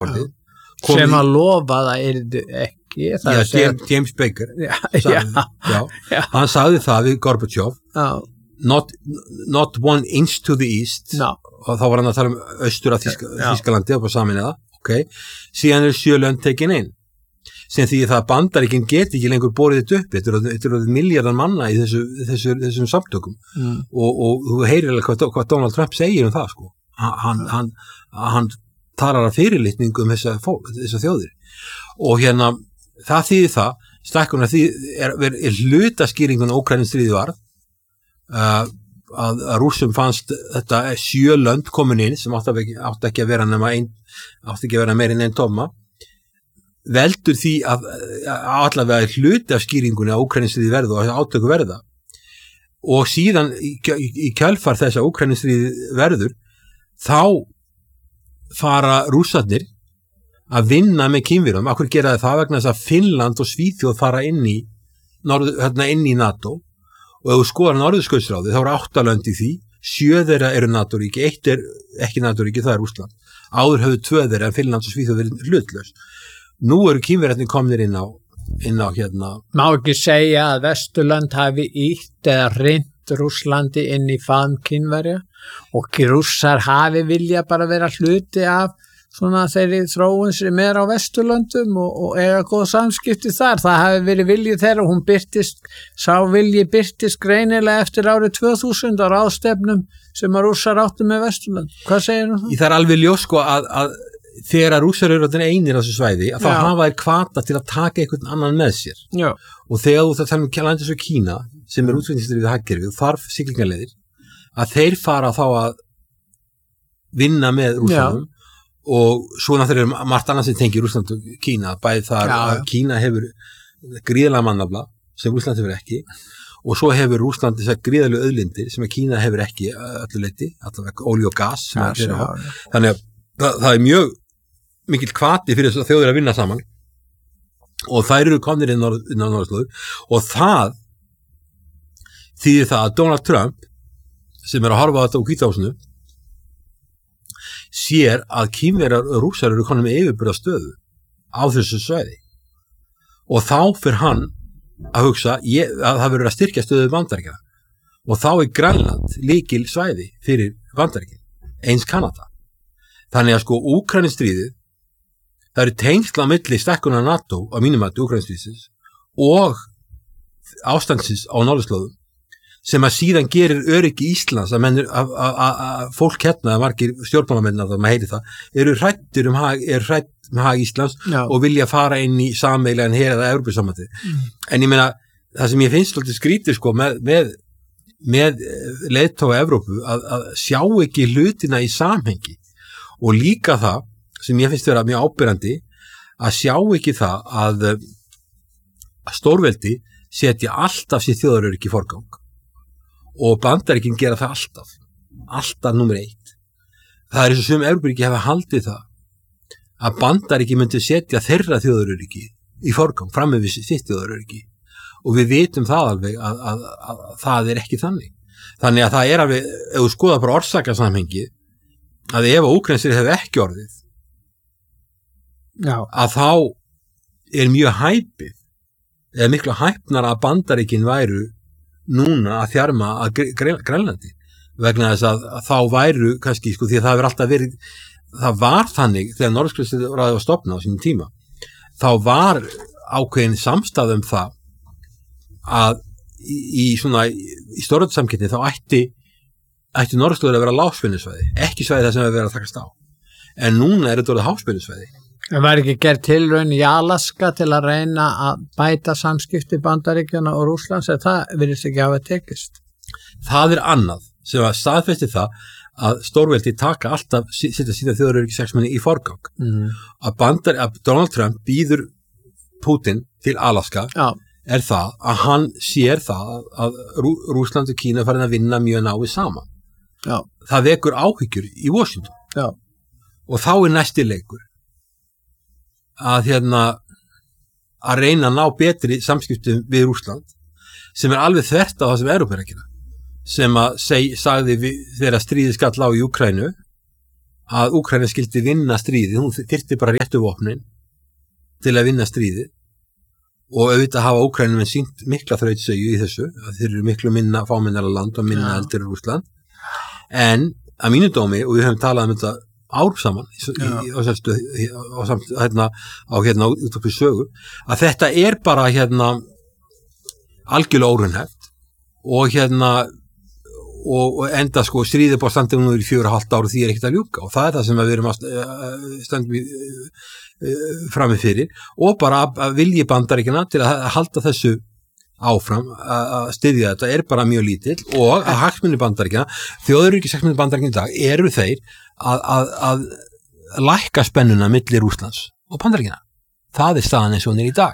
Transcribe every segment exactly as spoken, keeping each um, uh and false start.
ja. sem að lofa það yrðu ekki það já, segja... James, James Baker já, sagði, já, já, hann sagði það við Gorbachev not, not one inch to the east no. og þá var hann að tala um austur af Þíska, Þískalandi og samin eða okay. síðan er sjö lönd tekin inn sem því það Bandaríkin get ekki lengur borið þetta upp þetta eru milljarðar manna í þessu, þessu, þessum samtökum mm. og, og þú heyrir hvað, hvað Donald Trump segir um það sko. hann, hann, hann talar að fyrirlitningu um þessa, þessa þjóðir og hérna það þýðir það stækkuna því er, er, er hlutaskýringun Úkraínustríðið var uh, að, að Rússum fannst þetta sjö lönd komin inn sem átti ekki, átti ekki að vera nema ein, átti ekki að vera meir en einn tóma veldur því að, að allavega hluti af skýringunni að Úkraínustríðið verða og átöku verða og síðan í, í, í kjölfar þess að Úkraínustríðið verður þá fara rússarnir að vinna með Kínverjum. Akkur gera það vegna þess að Finnland og Svíþjóð fara inn í, norð, hérna inn í NATO og ef þú skoðar Norðurskautsráðið þá eru átta lönd í því, sjö þeirra eru NATO-ríki, eitt er ekki NATO-ríki, það er Rússland. Áður höfðu tvö þeirra en Finnland og Svíþjóð verið hlutlaus. Nú eru Kínverjarnir komnir inn á, inn á hérna. Má ekki segja að Vesturland hafi ítt eða reynt Rússlandi inn í faðm Kínverja og rússar hafi vilja bara vera hluti af svona þeirri þróun sem er á Vesturlöndum og, og eiga góð samskipti þar. Það hafi verið viljið þeirra og hún byrtist, sá vilji byrtist greinilega eftir árið tvö þúsund á ráðstefnum sem að rússar áttu með Vesturlönd. Hvað segir þú það? Það er alveg ljós sko að, að þegar að rússar eru einir á þessu svæði að þá hafa þeir hvata til að taka einhvern annan með sér. Já. Og þegar þú það tala um landið svo Kína sem er útflutningskerfið hagkerfið og þarf siglingaleiðir að þeir fara þá að vinna með rússanum og svo náttúrulega er margt annað sem tengir Rússland og Kína, bæði þar já, að Kína hefur gríðarlega mannafla sem Rússland hefur ekki og svo hefur Rússland þessar gríðarlegu auðlindir sem að Kína hefur ekki öllu leyti, allavega olíu og gas ja, já, já. Þannig að það, það er mjög mikill hvati fyrir þess að þjóðir að vinna saman og þær eru komnir inn á norðurslóðir og það þýðir það að Donald Trump sem er að horfa á þetta á Hvíta húsinu sér að Kínverjar og rússar eru konum með yfirburðastöðu á þessu svæði og þá fyrir hann að hugsa ég, að það verður að styrkja stöðu Bandaríkjanna og þá er Grænland lykil svæði fyrir Bandaríkin eins Kanada þannig að sko Úkraínustríðið það eru tengsla milli stækkunar NATO á mínum mati Úkraínustríðsins og ástandsins á norðurslóðum sem að síðan gerir öryggi Íslands að, mennur, að, að, að fólk hérna, margir stjórnmálamenn að það maður heyri það, eru hrættir um hag, er hrætt um hag Íslands Já. Og vilja fara inn í sameiginlegan her eða Evrópusambandið. Mm. En ég meina, það sem ég finnst svolítið skrítið sko með, með, með leiðtoga Evrópu að, að sjá ekki hlutina í samhengi og líka það sem ég finnst vera mjög ábyrrandi að sjá ekki það að, að stórveldi setja alltaf sér þjóðaröryggi í forgang. Og Bandaríkin gera það alltaf alltaf nummer eitt það er eins og sem Evrópuríki hafa haldið það að Bandaríkin myndi setja þeirra þjóðaröryggi í forgang fram með sitt þjóðaröryggi og við vitum það alveg að, að, að, að það er ekki þannig þannig að það er alveg, ef þú skoða bara orsakasamhengi að ef Úkraínustríðið hefði ekki orðið Já. Að þá er mjög hæpið eða miklu hæpnar að Bandaríkin væru núna að þjarma að Grænlandi vegna þess að, að þá væru kannski sko því að það hefur alltaf verið það var þannig þegar Norðurskautsráðið var stofnað á sínum tíma þá var ákveðin samstæða um það að í, í svona í stóröldssamkeppni þá ætti ætti Norðurskautsráðið að vera lágspennusvæði ekki svæði það sem hefur verið að takast á en núna er þetta orðið háspennusvæði. Það var ekki gerð tilraun í Alaska til að reyna að bæta samskipti Bandaríkjanna og Rússlands en það virðist ekki hafa tekist. Það er annað sem að staðfesti það að stórveldi taka alltaf setja síðan þjóðaröryggishagsmuni í forgang. Mm. Að, bandar, að Donald Trump býður Putin til Alaska Já. Er það að hann sér það að Rú, Rússland og Kína farin að vinna mjög náið saman. Já. Það vekur áhyggjur í Washington. Já. Og þá er næsti leikur að hérna að reyna að ná betri samskiptum við Rússland sem er alveg þvert á það sem Evrópa er að gera sem að seg, sagði við, þegar stríðið skall á í Úkraínu að Úkraína skildi vinna stríðið, hún þyrfti bara réttu vopnin til að vinna stríðið og auðvitað hafa Úkraínum en sínt mikla þrautsegju í þessu, að þeir eru miklu minna fámennara land og minna ja. eldur í Rússland, en að mínu dómi, og við höfum talað um þetta ár saman í, í, á selstu á, hérna, á hérna út upp í sögu, að þetta er bara hérna algjörlega óraunhæft og hérna og, og enda sko stríðið bara standið nú í fjögur og hálft ár og því er ekkert að ljúka og það er það sem við erum að standum í frammi fyrir og bara að vilji Bandaríkjanna til að halda þessu áfram að styðja þetta er bara mjög lítill og að hagsmunir Bandaríkjanna, þjóðaröryggis hagsmunir Bandaríkjanna í dag eru þeir að, að, að lækka spennuna milli Rússlands og Bandaríkjanna. Það er staðan eins og hún er í dag.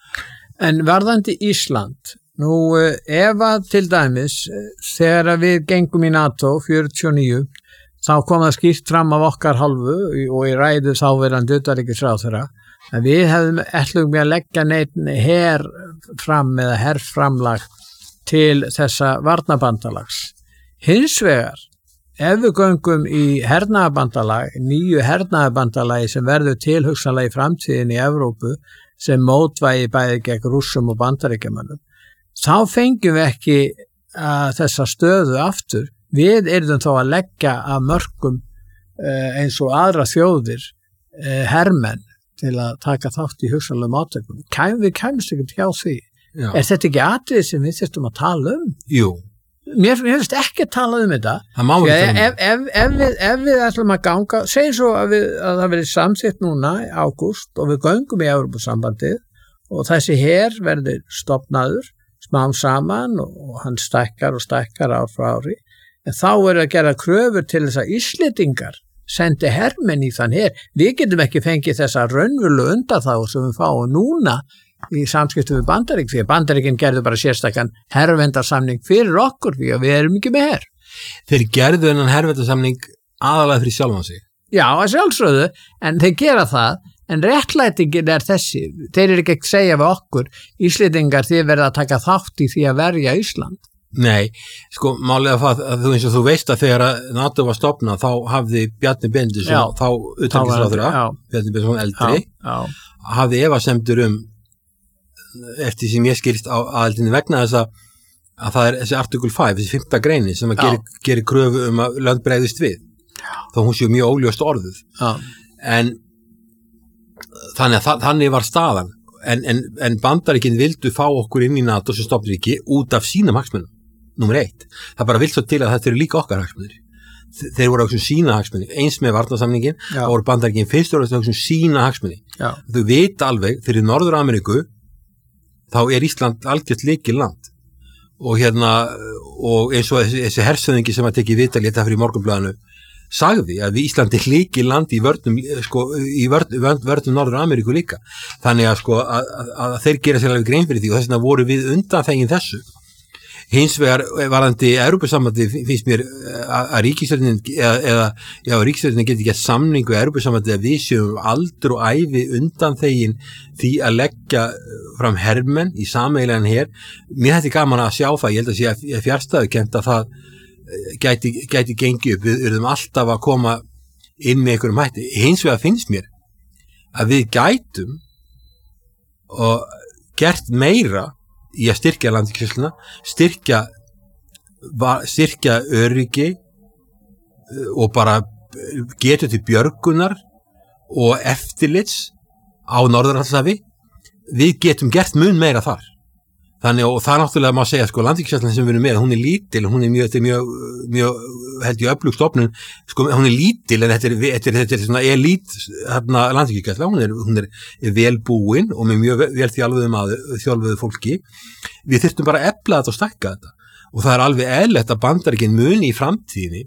En varðandi Ísland, nú ef að til dæmis þegar við gengum í NATO fjörutíu og níu þá kom það skýrt fram af okkar hálfu og í ræðu þáverandi utanríkisráðherra að við hefðum ætlum við að leggja neitt her fram eða herframlag til þessa varnarbandalags. Hins vegar, ef við göngum í hernaðarbandalag, nýju hernaðarbandalagi sem verður tilhugsanlega í framtíðin í Evrópu sem mótvægi bæði gegn Rússum og Bandaríkjamönnum, þá fengjum við ekki uh, þessa stöðu aftur. Við erum þá að leggja af mörkum uh, eins og aðra þjóðir uh, hermenn til að taka þátt í hugsanlegum átökum. Kæm, við kæmst ekki hjá því. Já. Er þetta ekki atrið sem við þurftum að tala um? Jú. Mér finnst ekki að tala um þetta. Það má ekki tala um ef, ef, ef, við, ef við ætlum að ganga, segjum svo að, við, að það verið samþykkt núna í ágúst og við göngum í Evrópusambandið og þessi her verður stofnaður smám saman og, og hann stækkar og stækkar ár frá ári. En þá er að gera kröfur til þess að Íslendingar sendi hermenn í þann her. Við getum ekki fengið þessa raunverulega undanþágu sem við fáum núna í samskiptum við Bandarík, því að Bandaríkin gerðu bara sérstakann hervendarsamning fyrir okkur, því að við erum ekki með her. Þeir gerðu þennan hervendarsamning aðalega fyrir sjálfan sig. Já, að sjálfsögðu, en þeir gera það, en réttlætingin er þessi. Þeir eru ekki að segja við okkur, Íslendingar, þið verða að taka þátt í því að verja Ísland. Nei, sko, málega það að þú eins og þú veist að þegar NATO var stofnað þá hafði Bjarni Benediktsson, þá utanríkisráðherra, Bjarni Benediktsson eldri, já, já. hafði efasemdir um, eftir sem ég skilst á aðeldinni vegna þess að, að það er þessi article fimm, þessi fimmta greini sem að gerir, gerir kröfu um að lönd bregðist við, já. Þó hún séu mjög óljóst orðuð, já. En þannig að þannig var staðan, en, en, en Bandaríkin vildu fá okkur inn í NATO sem stofnríki út af sínum hagsmunum. Númer eitt. Það bara vill svo til að þetta eru líka okkar hagsmunir. Þeir voru auðvitað sína hagsmunir. Eins með varnarsamningin, þá voru Bandaríkin fyrst og auðvitað sína hagsmunir. Já. Þau vita alveg, fyrir Norður Ameríku, þá er Ísland algjört lykilland. Og hérna, og eins og þessi, þessi hersöðingi sem að tekið viðtalið þetta fyrir Morgunblaðinu, sagði að við Íslandi lykilland í vörnum, sko, í vörnum, vörnum Norður Ameríku líka. Þannig að sko, að, að, að þeir gera sér alveg grein fyrir því og þess vegna voru við undanþegin þessu. Hins vegar varðandi Evrópusambandi finnst mér að ríkisstjórnin eða, eða já, ríkisstjórnin geti ekki að samningu Evrópusambandi að við séum aldur og ævi undanþegin því að leggja fram hermenn í sameiginlegan her. Mér hætti gaman að sjá það, ég held að sé að fjárstæðukent að það gæti, gæti gengið upp, við erum alltaf að koma inn með einhverjum hætti. Hins vegar finnst mér að við gætum og gert meira í að styrkja landkjörsluna, styrkja, styrkja öryggi og bara getur til björgunar og eftirlits á Norður-Atlantshafi. Við getum gert mun meira þar. Þannig, og það náttúrulega má segja, sko, landkjörsluna sem við erum með, hún er lítil, hún er mjög, mjög, mjög held ég öflug stofnun, sko, hún er lítil, en þetta er, þetta er, þetta er svona elít, hérna, landkjörsluna, hún er, hún er vel búin og með mjög vel þjálfuðum að, þjálfuðu fólki. Við þyrftum bara að efla þetta og stækka þetta. Og það er alveg eðlilegt að Bandaríkin muni í framtíðinni,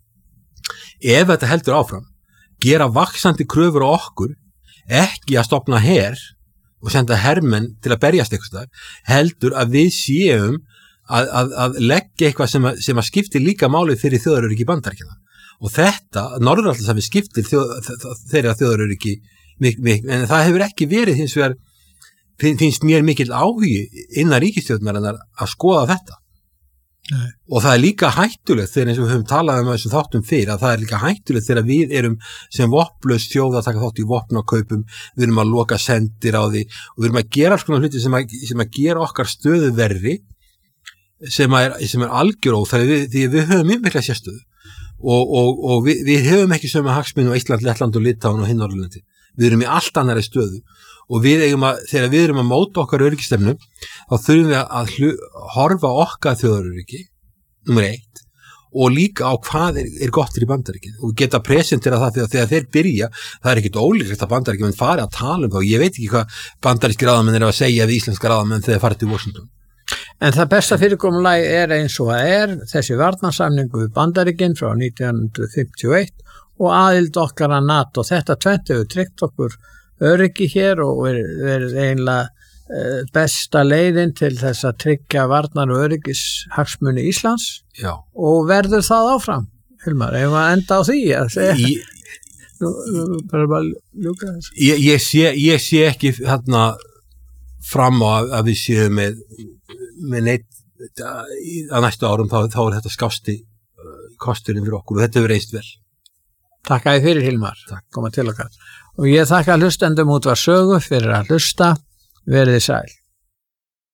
ef þetta heldur áfram, gera vaxandi kröfur á okkur, ekki að stofna her, og senda hermenn til að berjast eitthvað þar, heldur að við séum að, að, að leggja eitthvað sem að, sem að skiptir líka málið fyrir þjóðaröryggi Bandaríkjanna. Og þetta, Norður-Atlantshafi skiptir þjóð, þeirra þjóðaröryggi, en það hefur ekki verið hins vegar, finnst mér mikill áhugi innan ríkisstjórnarinnar að skoða þetta. Nei. Og það er líka hættulegt þegar eins og við höfum talað um þessum þáttum fyrir að það er líka hættulegt þegar við erum sem vopnlaus þjóð að taka þátt í vopnakaupum, við erum að loka sendir á því og við erum að gera alls konar hluti sem að, sem að gera okkar stöðu verri sem er, sem er algjör óþarfi því við höfum mjög mikla sérstöðu og, og, og við, við höfum ekki sömu hagsmuni á Ísland, Lettland og Litáin og hinn Norðurlandi. Við erum í allt annari stöðu og við eigum að, þegar við erum að móta okkar öryggistefnu, þá þurfum við að hlu, horfa okkar þjóðaröryggi, nummer eitt, og líka á hvað er, er gott fyrir Bandaríkin og geta presentera það þegar, þegar þeir byrja, það er ekkit ólíklegt að Bandaríkin menn fari að tala um það og ég veit ekki hvað bandaríski ráðamenn er að segja við íslenska ráðamenn þegar þeir fara til Washington. En það besta fyrirkomulagi er eins og það er þessi varnarsamningu við Bandaríkin frá nítján hundruð fimmtíu og eitt og aðild okkar að NATO. Þetta tvennt hefur tryggt okkur öryggi hér og er, er einlega besta leiðin til þess að tryggja varnar og öryggis hagsmuni Íslands. Já. Og verður það áfram, Hilmar, ef að enda á því að segja. Ég, nú, nú, bara bara ljúka þessu. Ég, ég, sé, ég sé ekki þarna fram á að, að við séum með, með neitt að næstu árum þá, þá er þetta skásti kosturinn fyrir okkur og þetta hefur reynst vel. Takk að þið fyrir, Hilmar. Takk. Koma til okkar. Og ég þakka hlustendum út var sögu fyrir að hlusta. Verið sæl.